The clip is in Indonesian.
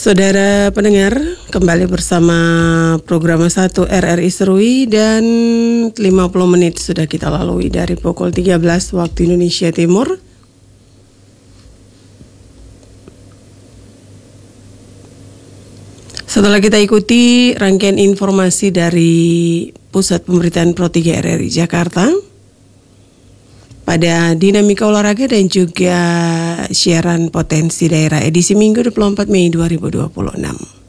Saudara pendengar, kembali bersama program 1 RRI Serui dan 50 menit sudah kita lalui dari pukul 13 waktu Indonesia Timur. Setelah kita ikuti rangkaian informasi dari Pusat Pemberitaan Pro 3 RRI Jakarta pada dinamika olahraga dan juga siaran potensi daerah edisi Minggu 24 Mei 2026.